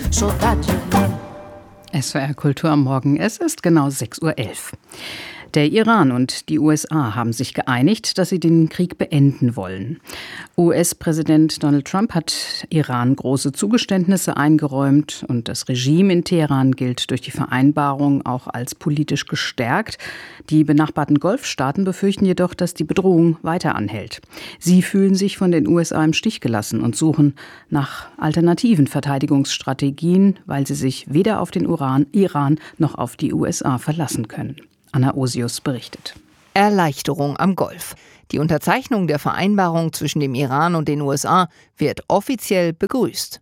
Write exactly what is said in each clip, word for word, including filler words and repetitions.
so that you know. S W R Kultur am Morgen, es ist genau sechs Uhr elf. Der Iran und die U S A haben sich geeinigt, dass sie den Krieg beenden wollen. U S-Präsident Donald Trump hat Iran große Zugeständnisse eingeräumt und das Regime in Teheran gilt durch die Vereinbarung auch als politisch gestärkt. Die benachbarten Golfstaaten befürchten jedoch, dass die Bedrohung weiter anhält. Sie fühlen sich von den U S A im Stich gelassen und suchen nach alternativen Verteidigungsstrategien, weil sie sich weder auf den Iran, Iran noch auf die U S A verlassen können. Anna Osius berichtet. Erleichterung am Golf. Die Unterzeichnung der Vereinbarung zwischen dem Iran und den U S A wird offiziell begrüßt.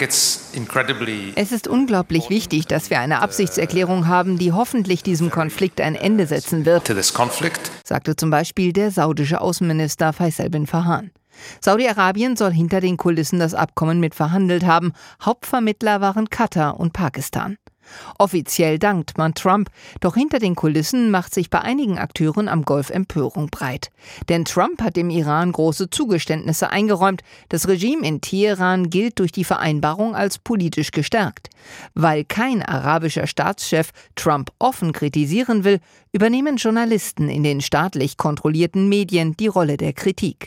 Es ist unglaublich wichtig, dass wir eine Absichtserklärung haben, die hoffentlich diesem Konflikt ein Ende setzen wird, sagte zum Beispiel der saudische Außenminister Faisal bin Farhan. Saudi-Arabien soll hinter den Kulissen das Abkommen mitverhandelt haben. Hauptvermittler waren Katar und Pakistan. Offiziell dankt man Trump, doch hinter den Kulissen macht sich bei einigen Akteuren am Golf Empörung breit. Denn Trump hat dem Iran große Zugeständnisse eingeräumt. Das Regime in Teheran gilt durch die Vereinbarung als politisch gestärkt. Weil kein arabischer Staatschef Trump offen kritisieren will, übernehmen Journalisten in den staatlich kontrollierten Medien die Rolle der Kritik.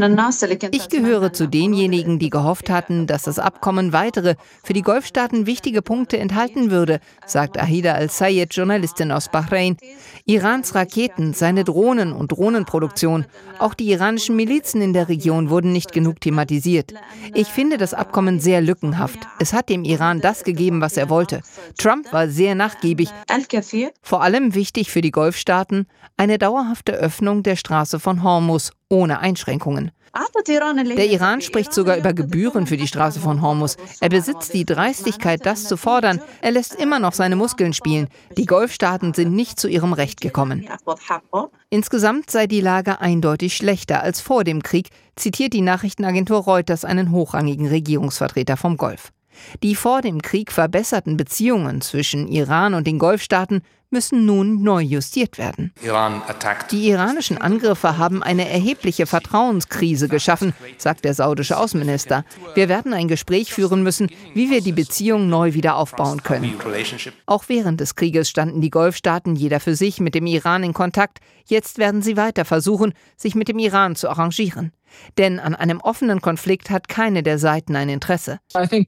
Ich gehöre zu denjenigen, die gehofft hatten, dass das Abkommen weitere, für die Golfstaaten wichtige Punkte enthalten würde, sagt Ahida Al-Sayed, Journalistin aus Bahrain. Irans Raketen, seine Drohnen und Drohnenproduktion, auch die iranischen Milizen in der Region wurden nicht genug thematisiert. Ich finde das Abkommen sehr lückenhaft. Es hat dem Iran das gegeben, was er wollte. Trump war sehr nachgiebig. Vor allem wichtig für die Golfstaaten eine dauerhafte Öffnung der Straße von Hormuz ohne Einschränkungen. Der Iran spricht sogar über Gebühren für die Straße von Hormuz. Er besitzt die Dreistigkeit, das zu fordern. Er lässt immer noch seine Muskeln spielen. Die Golfstaaten sind nicht zu ihrem Recht gekommen. Insgesamt sei die Lage eindeutig schlechter als vor dem Krieg, zitiert die Nachrichtenagentur Reuters einen hochrangigen Regierungsvertreter vom Golf. Die vor dem Krieg verbesserten Beziehungen zwischen Iran und den Golfstaaten müssen nun neu justiert werden. Die iranischen Angriffe haben eine erhebliche Vertrauenskrise geschaffen, sagt der saudische Außenminister. Wir werden ein Gespräch führen müssen, wie wir die Beziehung neu wieder aufbauen können. Auch während des Krieges standen die Golfstaaten jeder für sich mit dem Iran in Kontakt. Jetzt werden sie weiter versuchen, sich mit dem Iran zu arrangieren. Denn an einem offenen Konflikt hat keine der Seiten ein Interesse.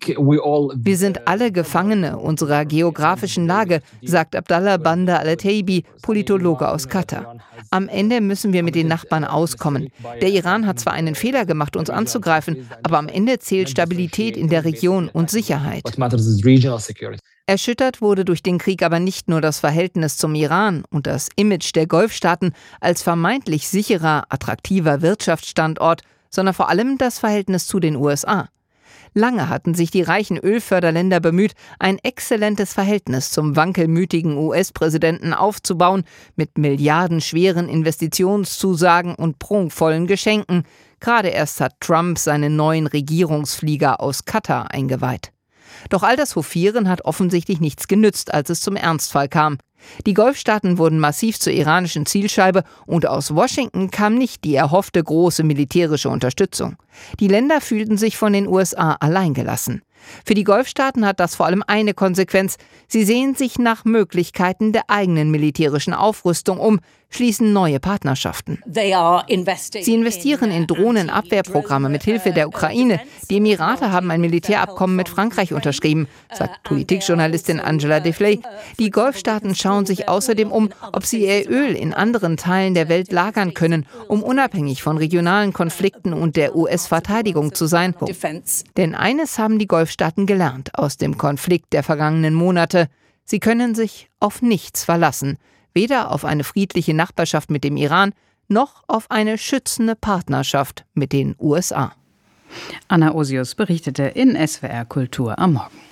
Wir sind alle Gefangene unserer geografischen Lage, sagt Abdallah Bandar al-Taibi, Politologe aus Katar. Am Ende müssen wir mit den Nachbarn auskommen. Der Iran hat zwar einen Fehler gemacht, uns anzugreifen, aber am Ende zählt Stabilität in der Region und Sicherheit. Erschüttert wurde durch den Krieg aber nicht nur das Verhältnis zum Iran und das Image der Golfstaaten als vermeintlich sicherer, attraktiver Wirtschaftsstandort, sondern vor allem das Verhältnis zu den U S A. Lange hatten sich die reichen Ölförderländer bemüht, ein exzellentes Verhältnis zum wankelmütigen U S-Präsidenten aufzubauen, mit milliardenschweren Investitionszusagen und prunkvollen Geschenken. Gerade erst hat Trump seinen neuen Regierungsflieger aus Katar eingeweiht. Doch all das Hofieren hat offensichtlich nichts genützt, als es zum Ernstfall kam. Die Golfstaaten wurden massiv zur iranischen Zielscheibe und aus Washington kam nicht die erhoffte große militärische Unterstützung. Die Länder fühlten sich von den U S A alleingelassen. Für die Golfstaaten hat das vor allem eine Konsequenz. Sie sehen sich nach Möglichkeiten der eigenen militärischen Aufrüstung um, schließen neue Partnerschaften. Sie investieren in Drohnenabwehrprogramme mit Hilfe der Ukraine. Die Emirate haben ein Militärabkommen mit Frankreich unterschrieben, sagt Politikjournalistin Angela Deflay. Die Golfstaaten schauen sich außerdem um, ob sie ihr Öl in anderen Teilen der Welt lagern können, um unabhängig von regionalen Konflikten und der U S-Verteidigung zu sein. Denn eines haben die Golfstaaten gelernt aus dem Konflikt der vergangenen Monate: Sie können sich auf nichts verlassen. Weder auf eine friedliche Nachbarschaft mit dem Iran, noch auf eine schützende Partnerschaft mit den U S A. Anna Osius berichtete in S W R Kultur am Morgen.